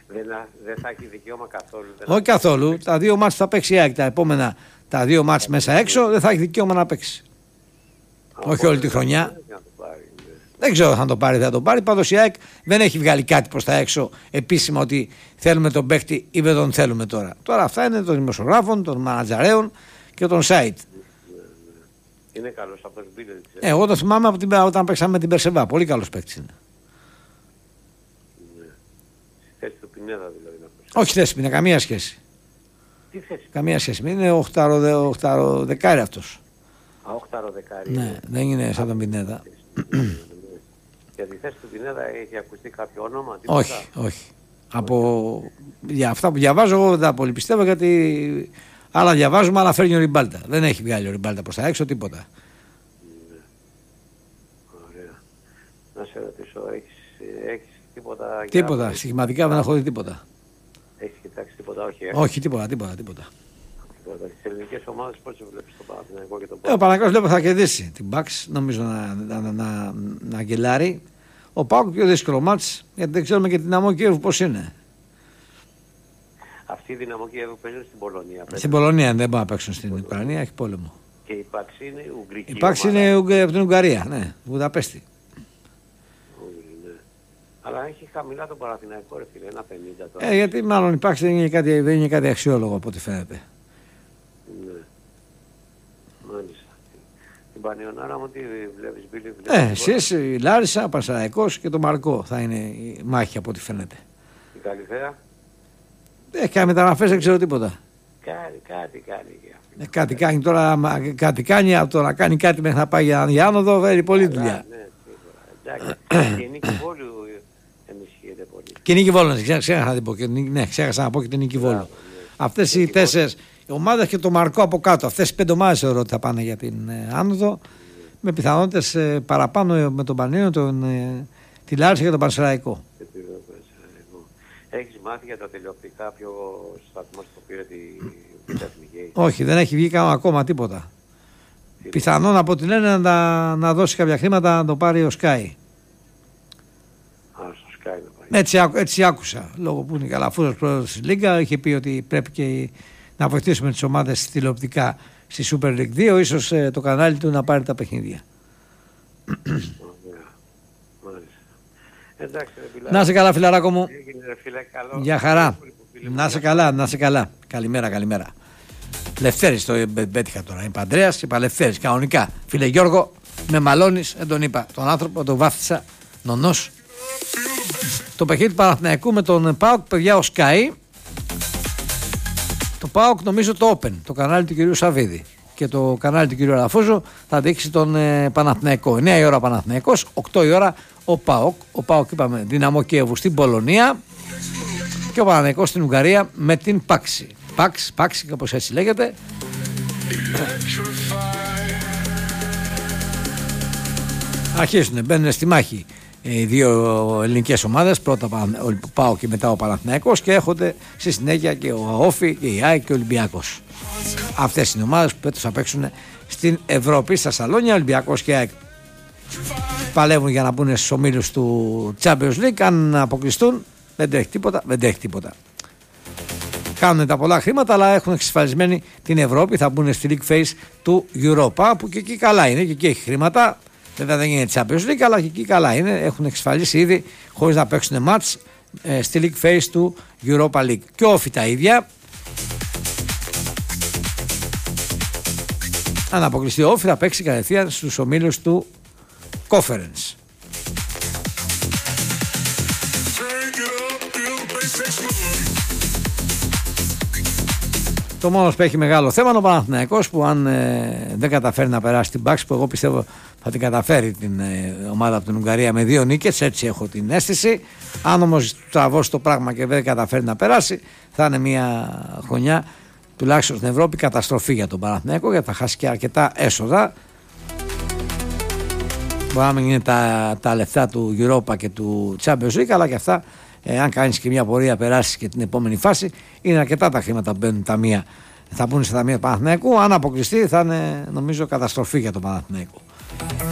Δεν θα έχει δικαίωμα καθόλου. Όχι καθόλου. Τα δύο μάτς θα παίξει η ΑΕΚ. Τα επόμενα τα δύο μάτς μέσα έξω δεν θα έχει δικαίωμα να παίξει. Όχι όλη τη χρονιά. Δεν ξέρω αν θα το πάρει ή δεν θα το πάρει. Πάντως η ΑΕΚ δεν έχει βγάλει κάτι προς τα έξω επίσημα ότι θέλουμε τον παίχτη ή δεν τον θέλουμε τώρα. Τώρα αυτά είναι των δημοσιογράφων, των μανατζαρέων και των site. Είναι καλός από τον Μπίλετ. Εγώ το θυμάμαι όταν παίξαμε με την Περσεβά. Πολύ καλός παίκτης είναι. Θέση του Πινέδα δηλαδή. Όχι θέση Πινέδα, καμία σχέση. Τι θέση? Καμία σχέση. Είναι οχταροδεκάρι αυτός. Οχταροδεκάρι. Ναι, δεν είναι σαν τον Πινέδα. Για τη θέση του Πινέδα έχει ακουστεί κάποιο όνομα? Όχι, όχι. Για αυτά που διαβάζω εγώ δεν τα πολύ πιστεύω, γιατί άλλα διαβάζουμε, άλλα φέρνει ο Ριμπάλτα. Δεν έχει βγάλει ο Ριμπάλτα προς τα έξω τίποτα. Ναι. Ωραία. Να σε ρωτήσω, έχεις τίποτα? Τίποτα, στοιχηματικά δεν έχω δει τίποτα. Έχεις κοιτάξει τίποτα? Όχι. Όχι, τίποτα. Τις ελληνικές ομάδες πώς βλέπεις τον Παναθηναϊκό και τον ΠΑΟΚ? Ο Παναθηναϊκός βλέπω θα κερδίσει την Μπαξ, νομίζω να γκελάρει. Ο ΠΑΟΚ πιο δύσκολο μάτς, γιατί δεν ξέρουμε και την Δυναμό Κιέβου πώς είναι. Αυτή η Δυναμό Κιέβου παίζουν στην Πολωνία. Στην Πολωνία δεν μπορούν να παίξουν στην Ουκρανία, έχει πόλεμο. Και η Παξ είναι ουγγρική. Η Παξ είναι από την Ουγγαρία, ναι, Βουδαπέστη. Ναι. Αλλά έχει χαμηλά τον Παναθηναϊκό, ρε φίλε, 1,50 τώρα. Γιατί μάλλον η Παξ δεν είναι κάτι αξιόλογο από ό,τι φαίνεται. Ναι. Μάλιστα. Την Πανιωνάρα μου τι βλέπεις, Μπίλη? Εσείς, η Λάρισα, ο Πανσεραϊκός και το Μαρκό θα είναι η μάχη από ό,τι φαίνεται. Η Καλυθέα? Και μεταγραφές δεν ξέρω τίποτα. Κάτι κάνει. Κάτι κάνει τώρα, κάτι κάνει, από το να κάνει κάτι μέχρι να πάει για άνοδο, φέρει πολλή δουλειά. Ναι, σίγουρα. Εντάξει. Και η Νίκη Βόλου ενισχύεται πολύ. Και η Νίκη Βόλου, ξέχασα να πω και την Νίκη Βόλου. Αυτές οι τέσσερις ομάδες και το Μαρκό από κάτω, αυτές οι 5 ομάδες θεωρώ ότι θα πάνε για την άνοδο, με πιθανότητες παραπάνω με τον Πανιόνιο, τη Λάρισα και τον Πανσεραϊκό. Έχεις μάθει για τα τηλεοπτικά ποιο σταθμός το πήρε την εθνική? Όχι, δεν έχει βγει ακόμα τίποτα. Πιθανόν από ό,τι λένε να δώσει κάποια χρήματα να το πάρει ο Sky. Στο Sky να πάει. Έτσι άκουσα. Λόγω που είναι καλαφούρος πρόεδρος της Λίγκα, είχε πει ότι πρέπει και να βοηθήσουμε τις ομάδες τηλεοπτικά στη Super League 2, ίσως το κανάλι του να πάρει τα παιχνίδια. Εντάξει, να είσαι καλά, φιλαράκο μου. Για χαρά. Να είσαι καλά. Καλημέρα. Λευτέρης το πέτυχα τώρα. Είπα Ανδρέας, είπα Λευτέρης. Κανονικά. Φίλε Γιώργο, με μαλώνεις, δεν τον είπα. Τον άνθρωπο τον βάφτισα νονός. Το παιχνίδι του Παναθηναϊκού με τον ΠΑΟΚ, παιδιά, ο Sky. Το ΠΑΟΚ νομίζω το Open, το κανάλι του κυρίου Σαββίδη. Και το κανάλι του κυρίου Αλαφούζου θα δείξει τον Παναθηναϊκό. 9 η ώρα Παναθηναϊκός, 8 η ώρα ο ΠΑΟΚ. Ο ΠΑΟΚ είπαμε Δυναμό Κιέβου στην Πολωνία και ο Παναθηναϊκός στην Ουγγαρία με την Πάξη. Πάξη, όπως έτσι λέγεται. Αρχίζουν, μπαίνουν στη μάχη οι δύο ελληνικές ομάδες, πρώτα ο ΠΑΟΚ και μετά ο Παναθηναϊκός, και έχονται στη συνέχεια και ο ΑΟΦΗ και η ΑΕΚ και ο Ολυμπιακός. Αυτές είναι οι ομάδες που θα παίξουν στην Ευρώπη, στα σαλόνια. Ολυμπιακός και η ΑΕΚ παλεύουν για να μπουν στους ομίλους του Champions League. Αν αποκλειστούν δεν τρέχει τίποτα. Κάνουν τα πολλά χρήματα, αλλά έχουν εξασφαλισμένη την Ευρώπη. Θα μπουν στη League Phase του Europa, που και εκεί καλά είναι, και εκεί έχει χρήματα. Βέβαια δεν είναι Champions League, αλλά και εκεί καλά είναι. Έχουν εξασφαλίσει ήδη, χωρίς να παίξουν μάτς, στη League Phase του Europa League. Και όφη τα ίδια. Αν αποκλειστεί ο όφη, θα παίξει κατευθείαν στους ομίλους του Conference. Το μόνο που έχει μεγάλο θέμα είναι ο Παναθηναϊκός, που αν δεν καταφέρει να περάσει την Πάξη, που εγώ πιστεύω θα την καταφέρει την ομάδα από την Ουγγαρία με 2 νίκες, έτσι έχω την αίσθηση. Αν όμως τραβώσει το πράγμα και δεν καταφέρει να περάσει, θα είναι μια χρονιά τουλάχιστον στην Ευρώπη καταστροφή για τον Παναθηναϊκό, γιατί θα χάσει και αρκετά έσοδα. Μπορεί να μην είναι τα λεφτά του Europa και του Champions League, αλλά και αυτά, αν κάνεις και μια πορεία, περάσεις και την επόμενη φάση, είναι αρκετά τα χρήματα που μπαίνουν ταμεία. Θα μπουν στα ταμεία του Παναθηναϊκού. Αν αποκλειστεί, θα είναι νομίζω καταστροφή για τον Παναθηναϊκό.